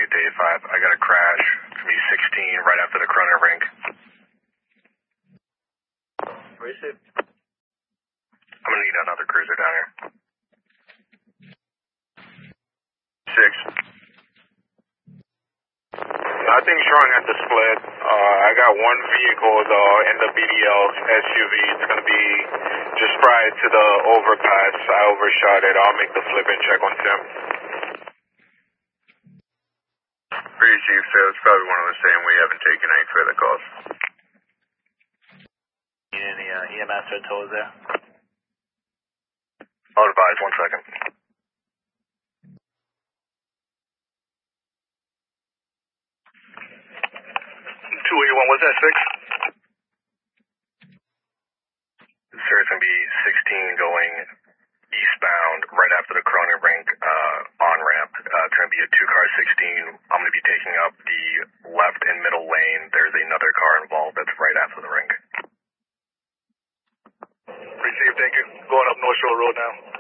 day 5. I got a crash. It's going to be 16 right after the Cronin rink. Receive. I'm going to need another cruiser down here. 6. Nothing's wrong at the split. I got one vehicle, in the BDL SUV. It's going to be just prior to the overpass. I overshot it. I'll make the flip and check on Tim. Chief, so it's probably one of the same. We haven't taken any further calls. Need any EMS or tows there? I'll advise, 1 second. 281, what's that, 6? Sir, it's going to be 16 going eastbound right after the Cronin rink on-ramp. It's going to be a 2-car 16. I'm going to be taking up the left and middle lane. There's another car involved that's right after the rink. Receive, thank you. Going up North Shore Road now.